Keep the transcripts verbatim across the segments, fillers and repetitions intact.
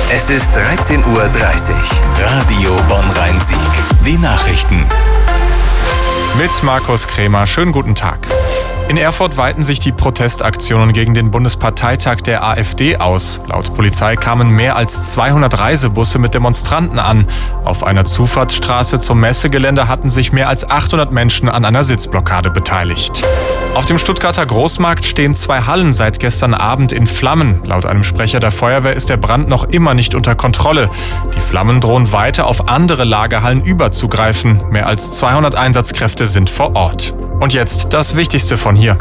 Es ist dreizehn Uhr dreißig. Radio Bonn-Rhein-Sieg. Die Nachrichten. Mit Markus Krämer. Schönen guten Tag. In Erfurt weiten sich die Protestaktionen gegen den Bundesparteitag der AfD aus. Laut Polizei kamen mehr als zweihundert Reisebusse mit Demonstranten an. Auf einer Zufahrtsstraße zum Messegelände hatten sich mehr als achthundert Menschen an einer Sitzblockade beteiligt. Auf dem Stuttgarter Großmarkt stehen zwei Hallen seit gestern Abend in Flammen. Laut einem Sprecher der Feuerwehr ist der Brand noch immer nicht unter Kontrolle. Die Flammen drohen weiter auf andere Lagerhallen überzugreifen. Mehr als zweihundert Einsatzkräfte sind vor Ort. Und jetzt das Wichtigste von hier.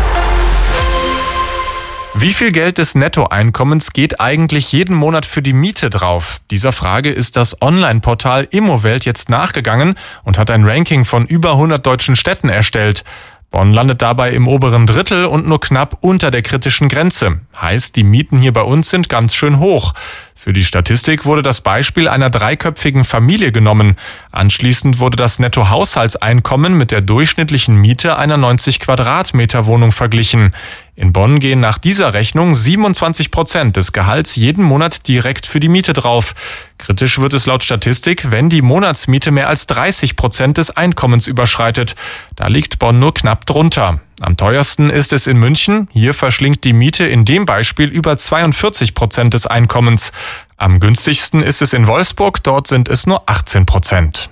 Wie viel Geld des Nettoeinkommens geht eigentlich jeden Monat für die Miete drauf? Dieser Frage ist das Online-Portal Immowelt jetzt nachgegangen und hat ein Ranking von über hundert deutschen Städten erstellt. Bonn landet dabei im oberen Drittel und nur knapp unter der kritischen Grenze. Heißt, die Mieten hier bei uns sind ganz schön hoch. Für die Statistik wurde das Beispiel einer dreiköpfigen Familie genommen. Anschließend wurde das Nettohaushaltseinkommen mit der durchschnittlichen Miete einer neunzig Quadratmeter Wohnung verglichen. In Bonn gehen nach dieser Rechnung siebenundzwanzig Prozent des Gehalts jeden Monat direkt für die Miete drauf. Kritisch wird es laut Statistik, wenn die Monatsmiete mehr als dreißig Prozent des Einkommens überschreitet. Da liegt Bonn nur knapp drunter. Am teuersten ist es in München. Hier verschlingt die Miete in dem Beispiel über zweiundvierzig Prozent des Einkommens. Am günstigsten ist es in Wolfsburg, dort sind es nur achtzehn Prozent.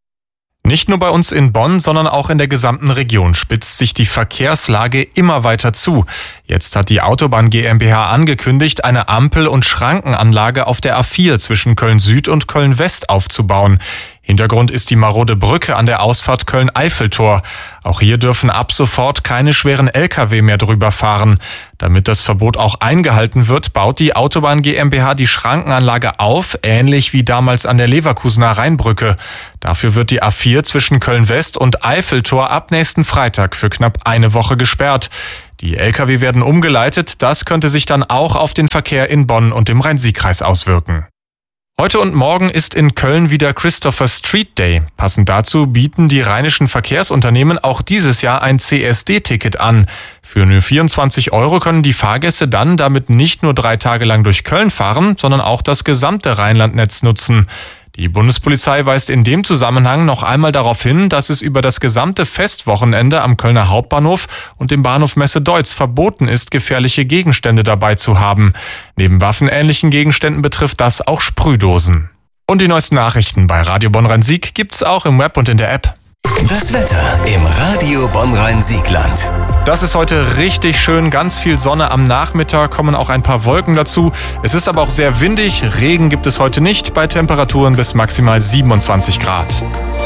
Nicht nur bei uns in Bonn, sondern auch in der gesamten Region spitzt sich die Verkehrslage immer weiter zu. Jetzt hat die Autobahn GmbH angekündigt, eine Ampel- und Schrankenanlage auf der A vier zwischen Köln Süd und Köln West aufzubauen. Hintergrund ist die marode Brücke an der Ausfahrt Köln-Eiffeltor. Auch hier dürfen ab sofort keine schweren L K W mehr drüber fahren. Damit das Verbot auch eingehalten wird, baut die Autobahn GmbH die Schrankenanlage auf, ähnlich wie damals an der Leverkusener Rheinbrücke. Dafür wird die A vier zwischen Köln West und Eiffeltor ab nächsten Freitag für knapp eine Woche gesperrt. Die L K W werden umgeleitet, das könnte sich dann auch auf den Verkehr in Bonn und dem Rhein-Sieg-Kreis auswirken. Heute und morgen ist in Köln wieder Christopher Street Day. Passend dazu bieten die rheinischen Verkehrsunternehmen auch dieses Jahr ein C S D-Ticket an. Für nur vierundzwanzig Euro können die Fahrgäste dann damit nicht nur drei Tage lang durch Köln fahren, sondern auch das gesamte Rheinlandnetz nutzen. Die Bundespolizei weist in dem Zusammenhang noch einmal darauf hin, dass es über das gesamte Festwochenende am Kölner Hauptbahnhof und dem Bahnhof Messe-Deutz verboten ist, gefährliche Gegenstände dabei zu haben. Neben waffenähnlichen Gegenständen betrifft das auch Sprühdosen. Und die neuesten Nachrichten bei Radio Bonn-Rhein-Sieg gibt's auch im Web und in der App. Das Wetter im Radio Bonn-Rhein-Siegland. Das ist heute richtig schön, ganz viel Sonne am Nachmittag, kommen auch ein paar Wolken dazu. Es ist aber auch sehr windig, Regen gibt es heute nicht, bei Temperaturen bis maximal siebenundzwanzig Grad.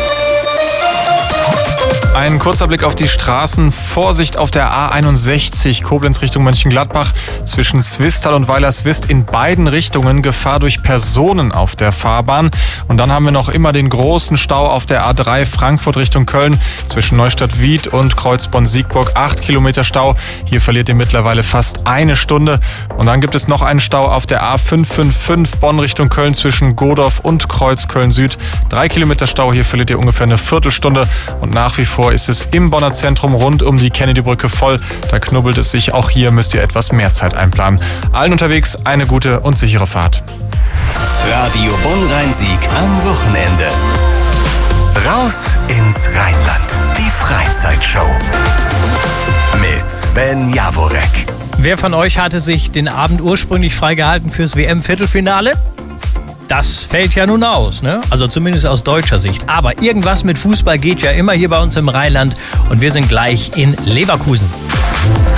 Ein kurzer Blick auf die Straßen. Vorsicht auf der A einundsechzig, Koblenz Richtung Mönchengladbach. Zwischen Swisttal und Weilerswist in beiden Richtungen Gefahr durch Personen auf der Fahrbahn. Und dann haben wir noch immer den großen Stau auf der A drei Frankfurt Richtung Köln. Zwischen Neustadt-Wied und Kreuzborn-Siegburg acht Kilometer Stau. Hier verliert ihr mittlerweile fast eine Stunde. Und dann gibt es noch einen Stau auf der A fünf fünf fünf Bonn Richtung Köln zwischen Godorf und Kreuz Köln-Süd. Drei Kilometer Stau, hier verliert ihr ungefähr eine Viertelstunde. Und nach wie vor ist es im Bonner Zentrum rund um die Kennedy-Brücke voll. Da knubbelt es sich. Auch hier müsst ihr etwas mehr Zeit einplanen. Allen unterwegs eine gute und sichere Fahrt. Radio Bonn-Rhein-Sieg am Wochenende. Raus ins Rheinland. Die Freizeitshow. Mit Sven Jaworek. Wer von euch hatte sich den Abend ursprünglich freigehalten fürs W M-Viertelfinale? Das fällt ja nun aus, ne? Also zumindest aus deutscher Sicht. Aber irgendwas mit Fußball geht ja immer hier bei uns im Rheinland und wir sind gleich in Leverkusen.